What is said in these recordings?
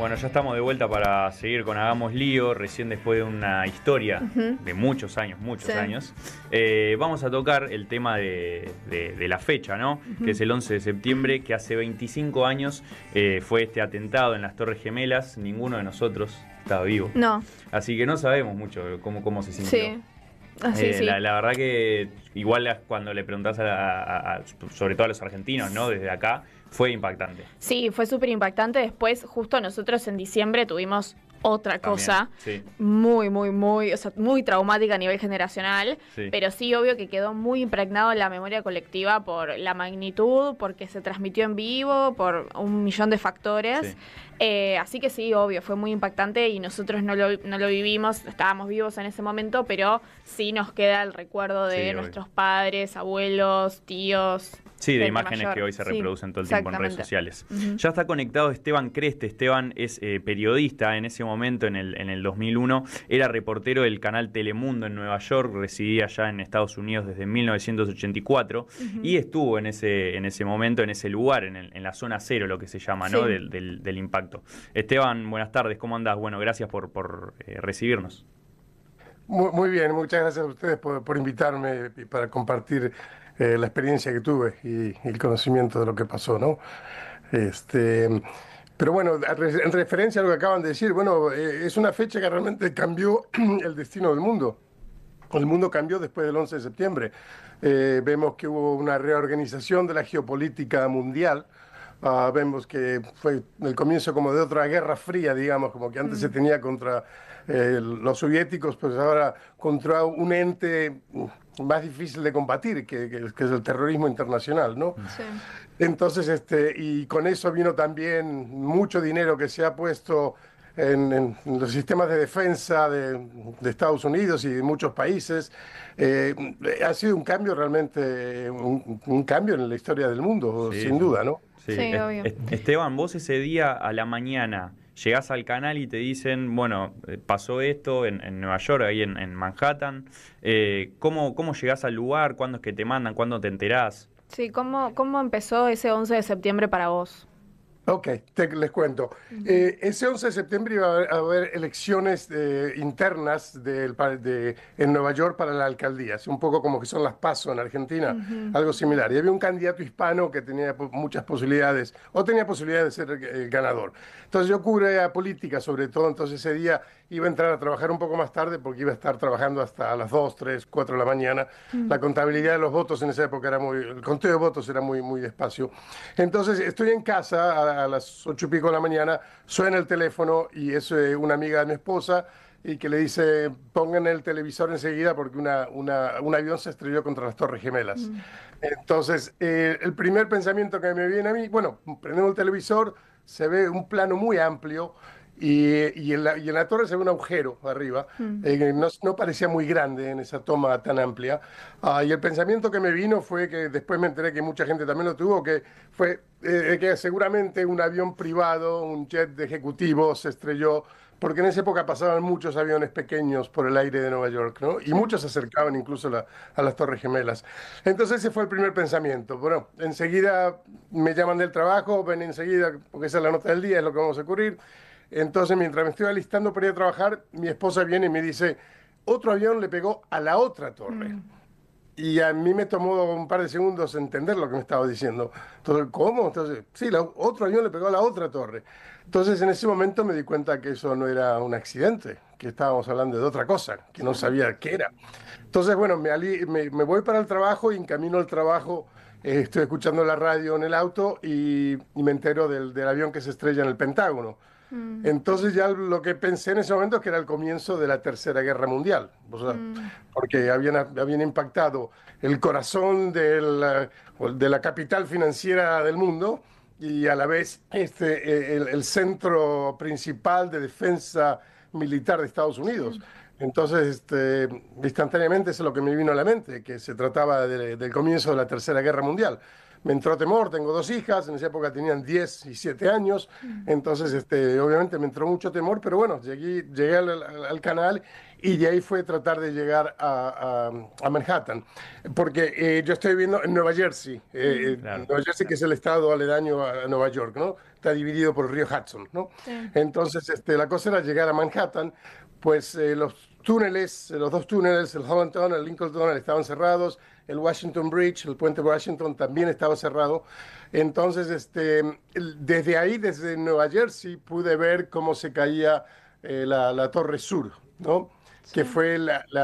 Bueno, ya estamos de vuelta para seguir con Hagamos Lío, recién después de una historia de muchos años, vamos a tocar el tema de la fecha, ¿no? Que es el 11 de septiembre, que hace 25 años fue este atentado en las Torres Gemelas. Ninguno de nosotros estaba vivo. No. Así que no sabemos mucho cómo se sintió. Sí. Sí. La verdad que igual cuando le preguntás sobre todo a los argentinos, ¿no? Desde acá, fue impactante. Sí, fue súper impactante. Después, justo nosotros en diciembre tuvimos otra cosa muy, o sea, muy traumática a nivel generacional, pero sí, obvio que quedó muy impregnado en la memoria colectiva por la magnitud, porque se transmitió en vivo, por un millón de factores. Así que sí, obvio, fue muy impactante y nosotros no lo vivimos, estábamos vivos en ese momento, pero sí nos queda el recuerdo de nuestros padres, abuelos, tíos. Sí, de imágenes que hoy se reproducen todo el tiempo en redes sociales. Ya está conectado Esteban Creste. Esteban es periodista en ese momento, en el 2001. Era reportero del canal Telemundo en Nueva York, residía ya en Estados Unidos desde 1984 y estuvo en ese momento, en ese lugar, en la zona cero, lo que se llama, ¿no? Del impacto. Esteban, buenas tardes, ¿cómo andás? Bueno, gracias por recibirnos. Muy bien, muchas gracias a ustedes por invitarme y para compartir la experiencia que tuve y el conocimiento de lo que pasó, ¿no? Pero bueno, en referencia a lo que acaban de decir, bueno, es una fecha que realmente cambió el destino del mundo. El mundo cambió después del 11 de septiembre. Vemos que hubo una reorganización de la geopolítica mundial. Vemos que fue el comienzo como de otra guerra fría, digamos, como que antes se tenía contra los soviéticos, pues ahora contra un ente más difícil de combatir, que es el terrorismo internacional, ¿no? Sí. Entonces, y con eso vino también mucho dinero que se ha puesto en los sistemas de defensa de Estados Unidos y de muchos países. Ha sido un cambio realmente, un cambio en la historia del mundo, sin duda, ¿no? Sí, obvio. Esteban, vos ese día a la mañana llegás al canal y te dicen, bueno, pasó esto en Nueva York, ahí en Manhattan. ¿Cómo llegás al lugar? ¿Cuándo es que te mandan? ¿Cuándo te enterás? Sí, ¿cómo empezó ese 11 de septiembre para vos? Ok, les cuento. Ese 11 de septiembre iba a haber elecciones internas en Nueva York para la alcaldía. Es un poco como que son las PASO en Argentina, algo similar. Y había un candidato hispano que tenía muchas posibilidades, o tenía posibilidades de ser el ganador. Entonces yo cubría política sobre todo, entonces ese día iba a entrar a trabajar un poco más tarde porque iba a estar trabajando hasta las 2, 3, 4 de la mañana. La contabilidad de los votos en esa época el conteo de votos era muy despacio. Entonces estoy en casa a las 8 y pico de la mañana, suena el teléfono y es una amiga de mi esposa y que le dice, pongan el televisor enseguida porque un avión se estrelló contra las Torres Gemelas. Entonces, el primer pensamiento que me viene a mí, bueno, prendemos el televisor, se ve un plano muy amplio y en la torre se ve un agujero arriba, no parecía muy grande en esa toma tan amplia. Y el pensamiento que me vino fue que después me enteré que mucha gente también lo tuvo, que fue que seguramente un avión privado, un jet de ejecutivo se estrelló, porque en esa época pasaban muchos aviones pequeños por el aire de Nueva York, ¿no? Y muchos se acercaban incluso a las Torres Gemelas. Entonces ese fue el primer pensamiento. Bueno, enseguida me llaman del trabajo, ven enseguida, porque esa es la nota del día, es lo que vamos a cubrir. Entonces, mientras me estoy alistando para ir a trabajar, mi esposa viene y me dice, otro avión le pegó a la otra torre. Y a mí me tomó un par de segundos entender lo que me estaba diciendo. Entonces, ¿cómo? Entonces, sí, otro avión le pegó a la otra torre. Entonces, en ese momento me di cuenta que eso no era un accidente, que estábamos hablando de otra cosa, que no sabía qué era. Entonces, bueno, me voy para el trabajo y en camino al trabajo estoy escuchando la radio en el auto y me entero del avión que se estrella en el Pentágono. Entonces ya lo que pensé en ese momento es que era el comienzo de la Tercera Guerra Mundial, o sea, porque habían impactado el corazón de la capital financiera del mundo y a la vez el centro principal de defensa militar de Estados Unidos. Entonces, instantáneamente eso es lo que me vino a la mente, que se trataba del comienzo de la Tercera Guerra Mundial. me entró temor, tengo 2 hijas, en esa época tenían 10 y 7 años, entonces obviamente me entró mucho temor, pero bueno, llegué al canal y de ahí fue tratar de llegar a Manhattan, porque yo estoy viviendo en Nueva Jersey, Claro. Nueva Jersey que es el estado aledaño a Nueva York, ¿no? Está dividido por el río Hudson, ¿no? Sí. Entonces la cosa era llegar a Manhattan, pues los túneles, los 2 túneles, el Holland Tunnel, el Lincoln Tunnel estaban cerrados, el Washington Bridge, el puente Washington también estaba cerrado. Entonces, desde ahí, desde Nueva Jersey, pude ver cómo se caía la Torre Sur, ¿no? Sí. Que fue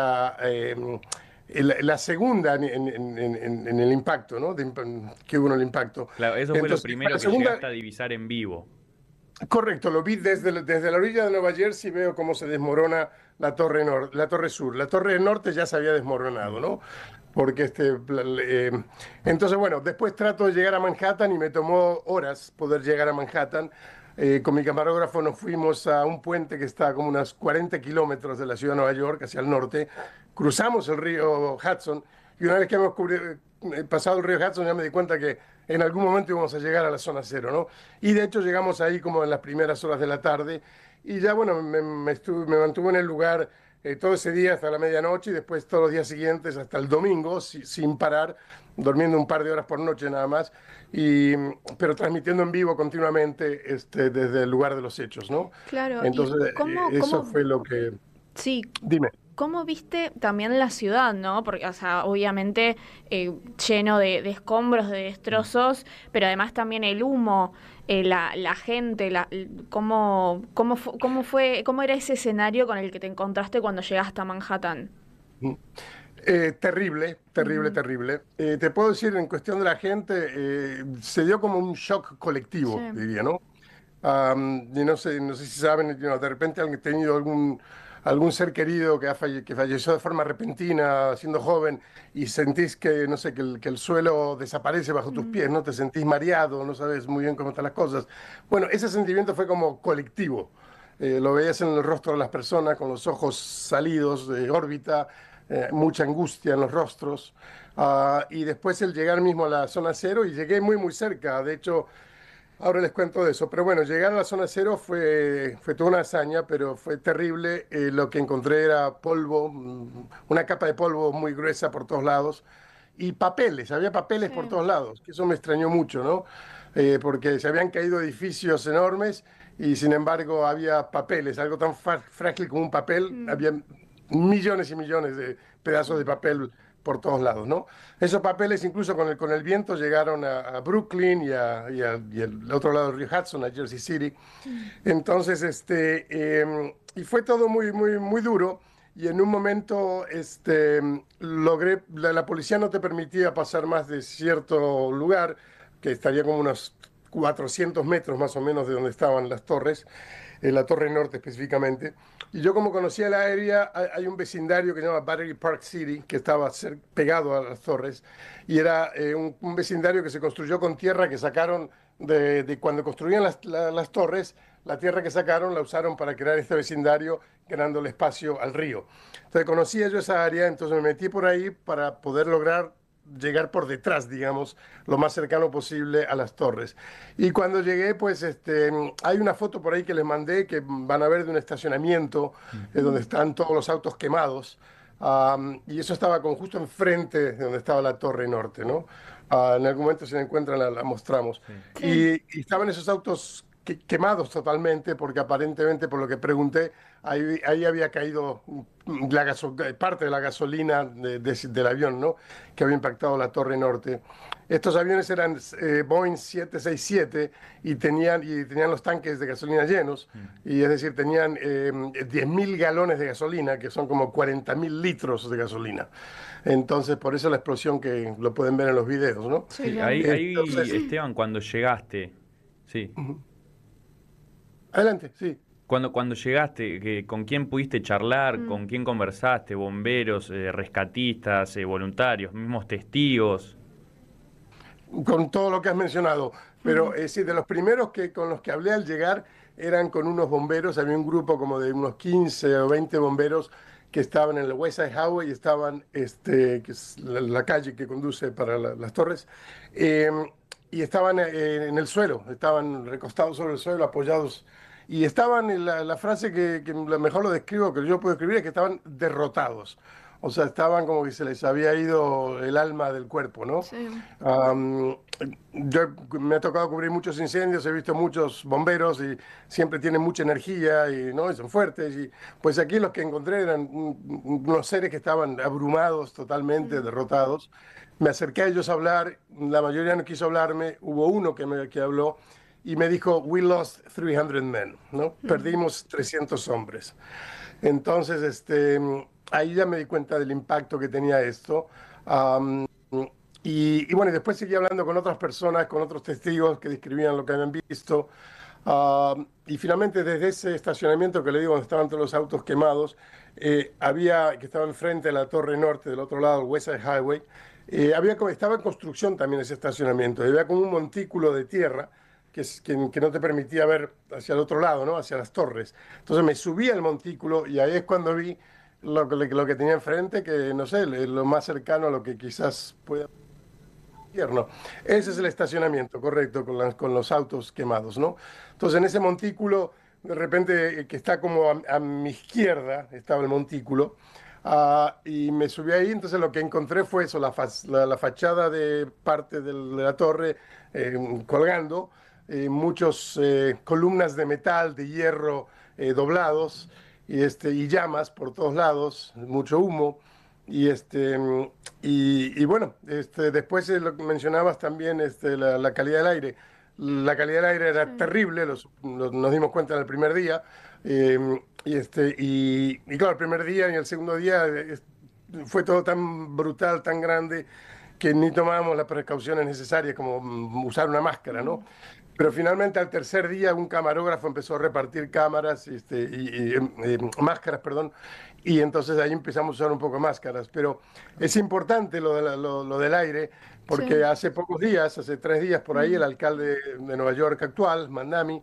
la segunda en el impacto, ¿no? Que hubo en el impacto. Claro, eso fue lo primero que llegaste a divisar en vivo. Correcto, lo vi desde la orilla de Nueva Jersey, veo cómo se desmorona la Torre Sur. La Torre Norte ya se había desmoronado, ¿no? Porque entonces, bueno, después trato de llegar a Manhattan y me tomó horas poder llegar a Manhattan. Con mi camarógrafo nos fuimos a un puente que está como unos 40 kilómetros de la ciudad de Nueva York, hacia el norte. Cruzamos el río Hudson y una vez que hemos pasado el río Hudson ya me di cuenta que en algún momento íbamos a llegar a la zona cero, ¿no? Y de hecho llegamos ahí como en las primeras horas de la tarde y ya, bueno, me mantuve en el lugar todo ese día hasta la medianoche y después todos los días siguientes hasta el domingo sin parar, durmiendo un par de horas por noche nada más, pero transmitiendo en vivo continuamente desde el lugar de los hechos, ¿no? Claro. Entonces, eso fue lo que... Sí. Dime. ¿Cómo viste también la ciudad, no? Porque, o sea, obviamente lleno de escombros, de destrozos, pero además también el humo, la gente, ¿cómo era ese escenario con el que te encontraste cuando llegaste a Manhattan? Terrible, terrible, terrible. Te puedo decir, en cuestión de la gente, se dio como un shock colectivo, Sí. diría, ¿no? Y no sé si saben, de repente han tenido algún ser querido que falleció de forma repentina, siendo joven, y sentís que, no sé, que el suelo desaparece bajo tus pies, ¿no? Te sentís mareado, no sabes muy bien cómo están las cosas. Bueno, ese sentimiento fue como colectivo. Lo veías en el rostro de las personas, con los ojos salidos de órbita, mucha angustia en los rostros. Y después el llegar mismo a la zona cero, y llegué muy, muy cerca. De hecho, ahora les cuento de eso. Pero bueno, llegar a la zona cero fue toda una hazaña, pero fue terrible. Lo que encontré era polvo, una capa de polvo muy gruesa por todos lados. Y papeles, había papeles por todos lados, que eso me extrañó mucho, ¿no? Porque se habían caído edificios enormes y sin embargo había papeles, algo tan frágil como un papel, había millones y millones de pedazos de papel por todos lados, ¿no? Esos papeles incluso con el viento llegaron a Brooklyn y al otro lado del río Hudson, a Jersey City. Entonces, y fue todo muy, muy, muy duro. Y en un momento logré, la policía no te permitía pasar más de cierto lugar, que estaría como unos 400 metros más o menos de donde estaban las torres, la Torre Norte específicamente. Y yo como conocía el área, hay un vecindario que se llama Battery Park City, que estaba pegado a las torres, y era un vecindario que se construyó con tierra que sacaron de cuando construían las torres. La tierra que sacaron la usaron para crear este vecindario, ganándole espacio al río. Entonces conocía yo esa área, entonces me metí por ahí para poder lograr llegar por detrás, digamos, lo más cercano posible a las torres. Y cuando llegué, pues hay una foto por ahí que les mandé que van a ver de un estacionamiento donde están todos los autos quemados. Y eso estaba justo enfrente de donde estaba la Torre Norte, ¿no? En algún momento, si la encuentran, la mostramos. Sí. Y estaban esos autos quemados totalmente, porque aparentemente, por lo que pregunté, ahí había caído parte de la gasolina del avión, ¿no? Que había impactado la Torre Norte. Estos aviones eran Boeing 767 y tenían los tanques de gasolina llenos, y es decir, tenían 10.000 galones de gasolina, que son como 40.000 litros de gasolina. Entonces, por eso la explosión que lo pueden ver en los videos, ¿no? Sí, ahí Esteban, cuando llegaste, sí. Adelante, sí. Cuando llegaste, ¿con quién pudiste charlar? ¿Con quién conversaste? ¿Bomberos, rescatistas, voluntarios, mismos testigos? Con todo lo que has mencionado. Pero sí, de los primeros con los que hablé al llegar eran con unos bomberos. Había un grupo como de unos 15 o 20 bomberos que estaban en el West Side Highway y estaban, que es la calle que conduce para las torres. y estaban en el suelo, estaban recostados sobre el suelo, apoyados. Y estaban, en la frase que mejor lo describo, que yo puedo escribir, es que estaban derrotados. O sea, estaban como que se les había ido el alma del cuerpo, ¿no? Sí. Yo me ha tocado cubrir muchos incendios, he visto muchos bomberos y siempre tienen mucha energía y, ¿no? y son fuertes. Y, pues aquí los que encontré eran unos seres que estaban abrumados, totalmente derrotados. Me acerqué a ellos a hablar, la mayoría no quiso hablarme, hubo uno que habló y me dijo, we lost 300 men, ¿no? Perdimos 300 hombres. Entonces, ahí ya me di cuenta del impacto que tenía esto. Um, y bueno, y después seguí hablando con otras personas, con otros testigos que describían lo que habían visto. Y finalmente desde ese estacionamiento que le digo, donde estaban todos los autos quemados, que estaba enfrente de la Torre Norte, del otro lado, el West Side Highway, estaba en construcción también ese estacionamiento. Había como un montículo de tierra que no te permitía ver hacia el otro lado, ¿no? Hacia las torres. Entonces me subí al montículo y ahí es cuando vi lo que tenía enfrente, que no sé, lo más cercano a lo que quizás pueda infierno. Ese es el estacionamiento, correcto, con los autos quemados, ¿no? Entonces, en ese montículo, de repente, que está como a mi izquierda, estaba el montículo, y me subí ahí, entonces lo que encontré fue eso, la fachada de parte de la torre colgando, muchas columnas de metal, de hierro doblados, y llamas por todos lados, mucho humo. Y, y bueno, después lo que mencionabas también la calidad del aire. La calidad del aire era terrible, nos dimos cuenta en el primer día. Y claro, el primer día y el segundo día fue todo tan brutal, tan grande, que ni tomábamos las precauciones necesarias como usar una máscara, ¿no? Pero finalmente al tercer día un camarógrafo empezó a repartir cámaras, máscaras, perdón, y entonces ahí empezamos a usar un poco máscaras. Pero es importante lo del aire, porque hace pocos días, hace 3 días por ahí, el alcalde de Nueva York actual, Mandami,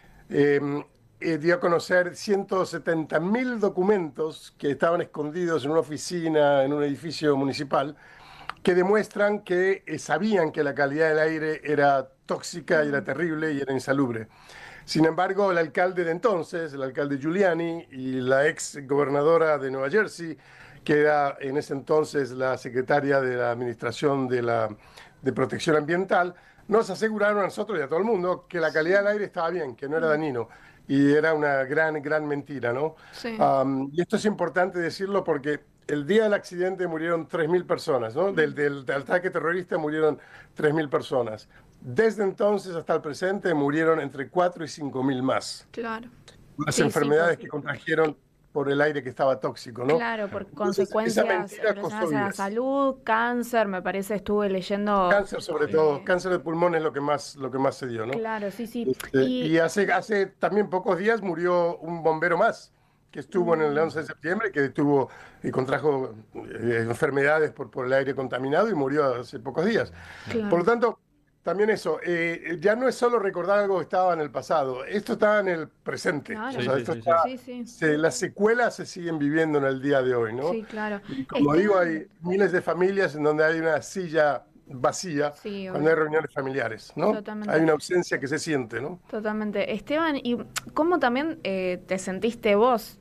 dio a conocer 170.000 documentos que estaban escondidos en una oficina, en un edificio municipal, que demuestran que sabían que la calidad del aire era tóxica y era terrible y era insalubre. Sin embargo, el alcalde de entonces, el alcalde Giuliani y la ex gobernadora de Nueva Jersey, que era en ese entonces la secretaria de la Administración de Protección Ambiental, nos aseguraron a nosotros y a todo el mundo que la calidad del aire estaba bien, que no era dañino. Y era una gran, gran mentira, ¿no? Sí. Y esto es importante decirlo porque el día del accidente murieron 3.000 personas, ¿no? Del ataque terrorista murieron 3.000 personas. Desde entonces hasta el presente murieron entre 4 y 5.000 más. Claro. Las enfermedades que contrajeron por el aire que estaba tóxico, ¿no? Claro, por consecuencias relacionadas a la salud, cáncer, me parece, estuve leyendo. Cáncer sobre todo, cáncer de pulmón es lo que más se dio, ¿no? Claro, sí, sí. Y hace también pocos días murió un bombero más, que estuvo en el 11 de septiembre, que tuvo y contrajo enfermedades por el aire contaminado y murió hace pocos días. Claro. Por lo tanto, también eso, ya no es solo recordar algo que estaba en el pasado, esto está en el presente. Claro. O sea, esto está, las secuelas se siguen viviendo en el día de hoy, ¿no? Sí, claro. Y como digo, hay miles de familias en donde hay una silla vacía cuando hay reuniones familiares, ¿no? Totalmente. Hay una ausencia que se siente, ¿no? Totalmente. Esteban, ¿y cómo también te sentiste vos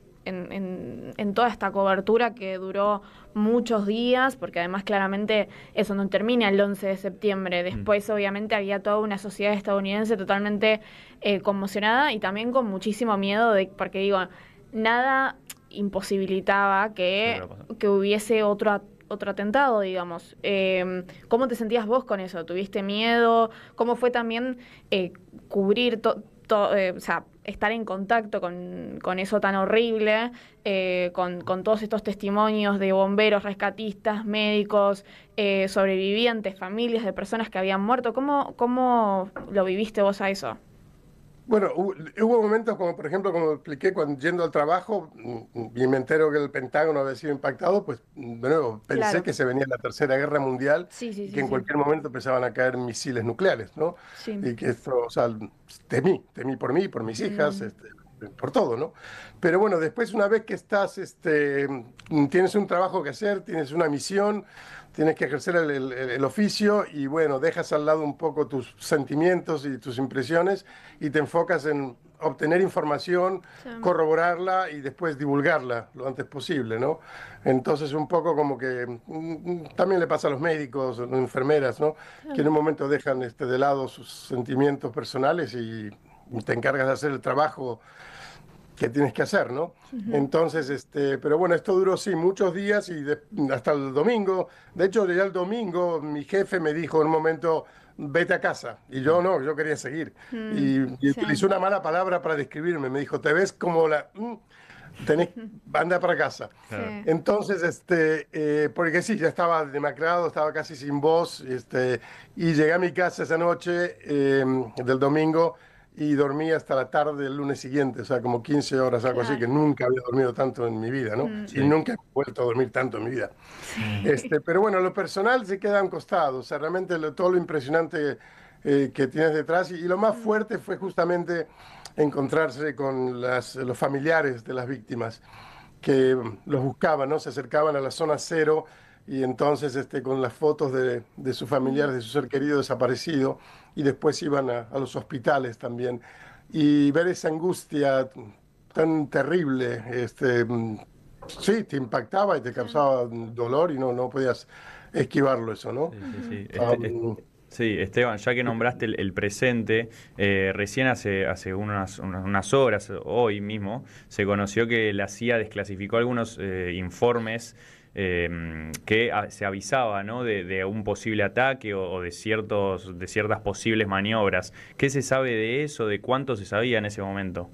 en toda esta cobertura que duró muchos días? Porque además claramente eso no termina el 11 de septiembre. Después obviamente había toda una sociedad estadounidense totalmente conmocionada y también con muchísimo miedo, porque digo, nada imposibilitaba que hubiese otro atentado, digamos. ¿Cómo te sentías vos con eso? ¿Tuviste miedo? ¿Cómo fue también cubrir o sea, estar en contacto con eso tan horrible, con todos estos testimonios de bomberos, rescatistas, médicos, sobrevivientes, familias de personas que habían muerto? ¿Cómo lo viviste vos a eso? Bueno, hubo momentos como, por ejemplo, como expliqué, cuando yendo al trabajo y me entero que el Pentágono había sido impactado, pues de nuevo pensé que se venía la Tercera Guerra Mundial y que en cualquier momento empezaban a caer misiles nucleares, ¿no? Y que esto, o sea, temí por mí, por mis hijas, por todo, ¿no? Pero bueno, después una vez que estás, tienes un trabajo que hacer, tienes una misión, tienes que ejercer el oficio y bueno, dejas al lado un poco tus sentimientos y tus impresiones y te enfocas en obtener información, sí, corroborarla y después divulgarla lo antes posible, ¿no? Entonces un poco como que también le pasa a los médicos, a las enfermeras, ¿no? Sí. Que en un momento dejan de lado sus sentimientos personales y te encargas de hacer el trabajo que tienes que hacer, ¿no? Entonces, pero bueno, esto duró, sí, muchos días y hasta el domingo. De hecho, ya el domingo mi jefe me dijo en un momento, vete a casa. Y yo no, yo quería seguir. Y utilizó una mala palabra para describirme. Me dijo, te ves como la... anda para casa. Sí. Entonces, porque sí, ya estaba demacrado, estaba casi sin voz, y llegué a mi casa esa noche del domingo y dormí hasta la tarde del lunes siguiente, o sea, como 15 horas, algo así, que nunca había dormido tanto en mi vida, ¿no? Sí. Y nunca he vuelto a dormir tanto en mi vida. Sí. Pero bueno, lo personal se queda a un costado, o sea, realmente todo lo impresionante que tienes detrás y lo más fuerte fue justamente encontrarse con los familiares de las víctimas que los buscaban, ¿no? Se acercaban a la zona cero y entonces con las fotos de sus familiares, de su ser querido desaparecido, y después iban a los hospitales también. Y ver esa angustia tan terrible, sí, te impactaba y te causaba dolor y no podías esquivarlo eso, ¿no? Sí, sí. Sí, Esteban, ya que nombraste el presente, recién hace unas horas, hoy mismo, se conoció que la CIA desclasificó algunos informes que se avisaba, ¿no?, de un posible ataque o de ciertas posibles maniobras. ¿Qué se sabe de eso? ¿De cuánto se sabía en ese momento?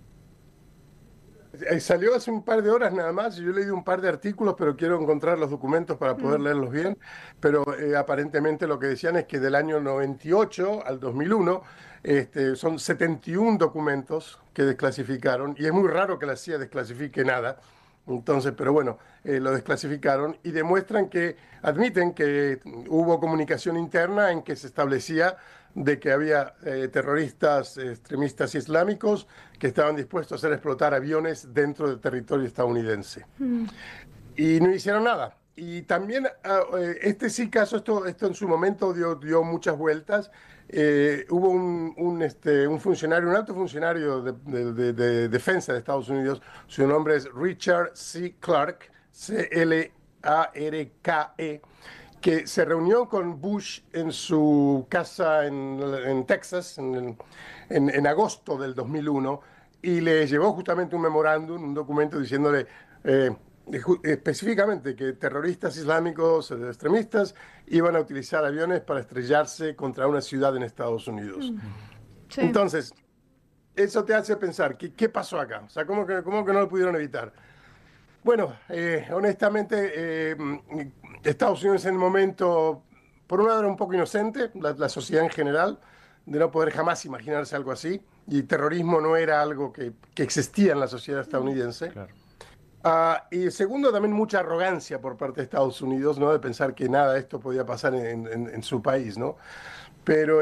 Salió hace un par de horas nada más, yo he leído un par de artículos, pero quiero encontrar los documentos para poder leerlos bien, pero aparentemente lo que decían es que del año 98 al 2001 son 71 documentos que desclasificaron, y es muy raro que la CIA desclasifique nada, entonces, pero bueno, lo desclasificaron y admiten que hubo comunicación interna en que se establecía de que había terroristas extremistas islámicos que estaban dispuestos a hacer explotar aviones dentro del territorio estadounidense. Y no hicieron nada. Y también esto en su momento dio muchas vueltas. Hubo un funcionario, un alto funcionario de defensa de Estados Unidos, su nombre es Richard C. Clarke, C-L-A-R-K-E, que se reunió con Bush en su casa en Texas en agosto del 2001 y le llevó justamente un memorándum, un documento diciéndole específicamente que terroristas islámicos extremistas iban a utilizar aviones para estrellarse contra una ciudad en Estados Unidos. Sí. Entonces, eso te hace pensar, ¿qué pasó acá? O sea, ¿cómo que no lo pudieron evitar? Bueno, honestamente, Estados Unidos en el momento, por un lado era un poco inocente, la sociedad en general, de no poder jamás imaginarse algo así, y terrorismo no era algo que existía en la sociedad estadounidense. Claro. Y segundo, también mucha arrogancia por parte de Estados Unidos, ¿no? De pensar que nada de esto podía pasar en su país, ¿no? Pero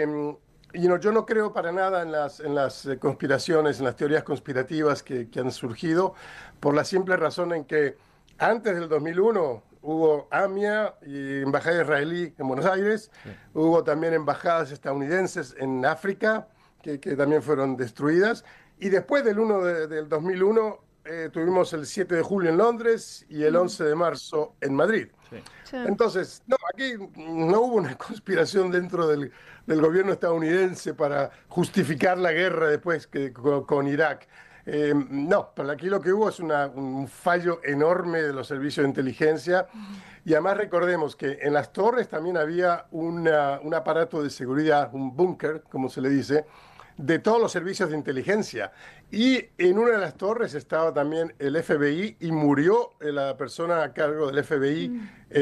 yo no creo para nada en las conspiraciones, en las teorías conspirativas que han surgido, por la simple razón en que antes del 2001 hubo AMIA y embajada israelí en Buenos Aires, sí. Hubo también embajadas estadounidenses en África que también fueron destruidas, y después del 2001 tuvimos el 7 de julio en Londres y el 11 de marzo en Madrid. Sí. Sí. Entonces, no, aquí no hubo una conspiración dentro del gobierno estadounidense para justificar la guerra después con Irak. No, pero aquí lo que hubo es un fallo enorme de los servicios de inteligencia. Y además recordemos que en las torres también había un aparato de seguridad, un búnker, como se le dice, de todos los servicios de inteligencia. Y en una de las torres estaba también el FBI y murió la persona a cargo del FBI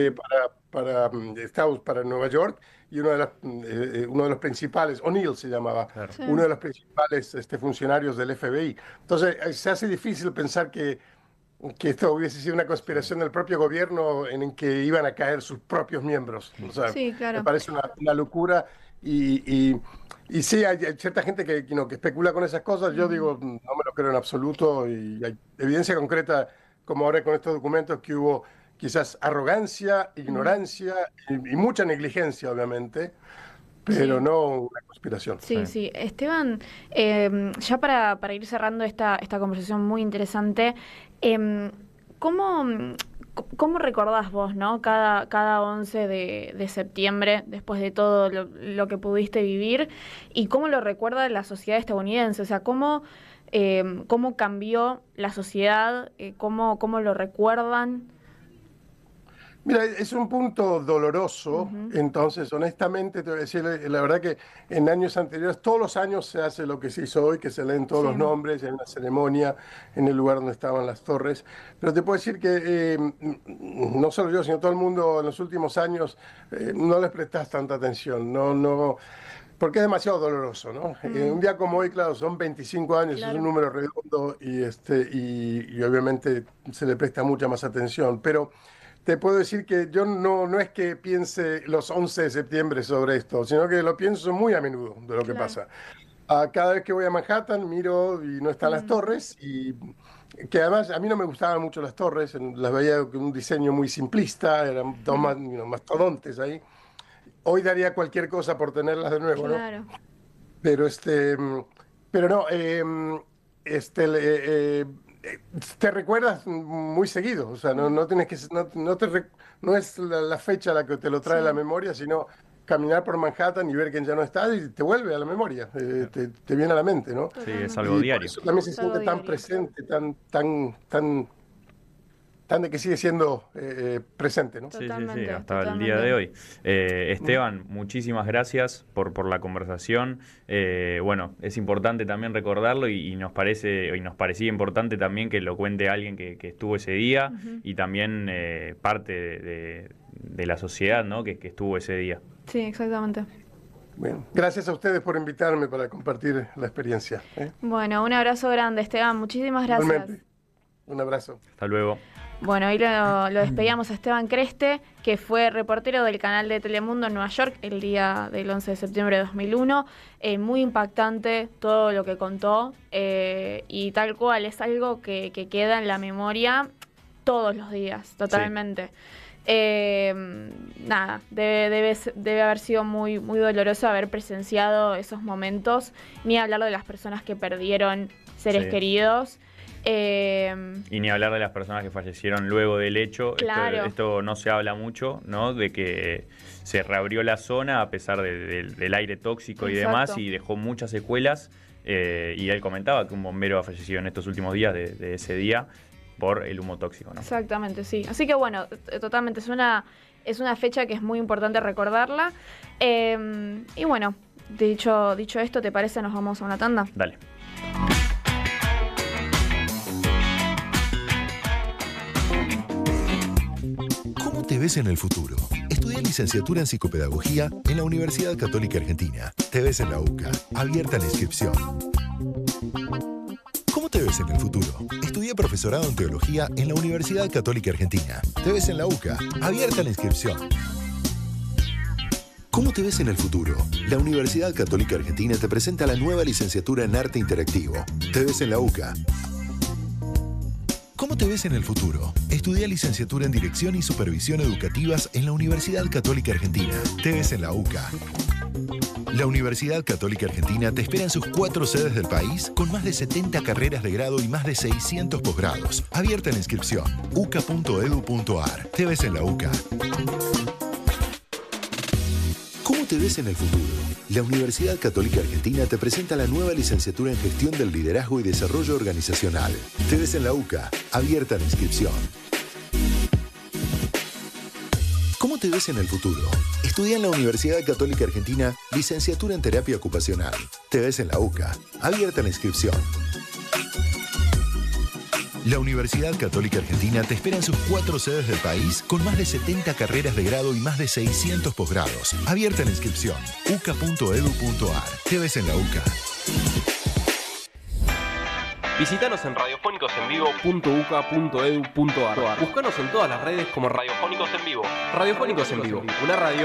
para Nueva York, y uno de los principales, O'Neill se llamaba, claro. Sí. Uno de los principales funcionarios del FBI. Entonces se hace difícil pensar que esto hubiese sido una conspiración del propio gobierno en que iban a caer sus propios miembros. O sea, sí, claro. Me parece una locura. Y sí, hay cierta gente que especula con esas cosas. Yo digo, no me lo creo en absoluto, y hay evidencia concreta, como ahora con estos documentos, que hubo quizás arrogancia, ignorancia y mucha negligencia, obviamente, pero no una conspiración. Sí. Esteban, ya para ir cerrando esta conversación muy interesante, ¿cómo recordás vos, ¿no? Cada 11 de septiembre, después de todo lo que pudiste vivir, y cómo lo recuerda la sociedad estadounidense? O sea, ¿cómo cambió la sociedad? ¿Cómo lo recuerdan? Mira, es un punto doloroso, entonces honestamente te voy a decir, la verdad que en años anteriores, todos los años se hace lo que se hizo hoy, que se leen todos los nombres, hay una ceremonia en el lugar donde estaban las torres, pero te puedo decir que no solo yo, sino todo el mundo en los últimos años no les prestas tanta atención, no, porque es demasiado doloroso, ¿no? Un día como hoy, claro, son 25 años, es un número redondo y obviamente se le presta mucha más atención, pero te puedo decir que yo no es que piense los 11 de septiembre sobre esto, sino que lo pienso muy a menudo de lo que pasa. Cada vez que voy a Manhattan miro y no están las torres, y que además a mí no me gustaban mucho las torres, las veía con un diseño muy simplista, eran dos mastodontes ahí. Hoy daría cualquier cosa por tenerlas de nuevo, claro. ¿no? Pero no, te recuerdas muy seguido, o sea, no tienes que, no es la fecha la que te lo trae a la memoria, sino caminar por Manhattan y ver que ya no está y te vuelve a la memoria, te viene a la mente, ¿no? Sí, es algo diario. Eso también se siente tan presente, tan de que sigue siendo presente, ¿no? Sí, hasta el día de hoy. Esteban, muchísimas gracias por la conversación. Bueno, es importante también recordarlo y nos parecía importante también que lo cuente alguien que estuvo ese día y también parte de la sociedad, ¿no? que estuvo ese día. Sí, exactamente. Bueno, gracias a ustedes por invitarme para compartir la experiencia. Bueno, un abrazo grande, Esteban. Muchísimas gracias. Igualmente. Un abrazo. Hasta luego. Bueno, ahí lo despedíamos a Esteban Creste, que fue reportero del canal de Telemundo en Nueva York el día del 11 de septiembre de 2001. Muy impactante todo lo que contó y tal cual, es algo que queda en la memoria todos los días, totalmente. Nada, debe haber sido muy, muy doloroso haber presenciado esos momentos, ni hablar de las personas que perdieron seres queridos. Y ni hablar de las personas que fallecieron luego del hecho. Claro. Esto no se habla mucho, ¿no? De que se reabrió la zona a pesar del aire tóxico y demás, y dejó muchas secuelas. Y él comentaba que un bombero ha fallecido en estos últimos días de ese día por el humo tóxico, ¿no? Exactamente, sí. Así que bueno, totalmente es una fecha que es muy importante recordarla. Y bueno, dicho esto, ¿te parece? Nos vamos a una tanda. Dale. ¿Cómo te ves en el futuro? Estudia licenciatura en psicopedagogía en la Universidad Católica Argentina. Te ves en la UCA. Abierta la inscripción. ¿Cómo te ves en el futuro? Estudia profesorado en teología en la Universidad Católica Argentina. Te ves en la UCA. Abierta la inscripción. ¿Cómo te ves en el futuro? La Universidad Católica Argentina te presenta la nueva licenciatura en arte interactivo. Te ves en la UCA. ¿Cómo te ves en el futuro? Estudia licenciatura en Dirección y Supervisión Educativas en la Universidad Católica Argentina. Te ves en la UCA. La Universidad Católica Argentina te espera en sus 4 sedes del país con más de 70 carreras de grado y más de 600 posgrados. Abierta la inscripción. uca.edu.ar. Te ves en la UCA. ¿Cómo te ves en el futuro? La Universidad Católica Argentina te presenta la nueva licenciatura en Gestión del Liderazgo y Desarrollo Organizacional. Te ves en la UCA. Abierta la inscripción. ¿Cómo te ves en el futuro? Estudia en la Universidad Católica Argentina licenciatura en Terapia Ocupacional. Te ves en la UCA. Abierta la inscripción. La Universidad Católica Argentina te espera en sus 4 sedes del país con más de 70 carreras de grado y más de 600 posgrados. Abierta la inscripción. uca.edu.ar. Te ves en la UCA. Visítanos en radiofónicosenvivo.uca.edu.ar. Búscanos en todas las redes como Radiofónicos en Vivo. Radiofónicos en Vivo, una radio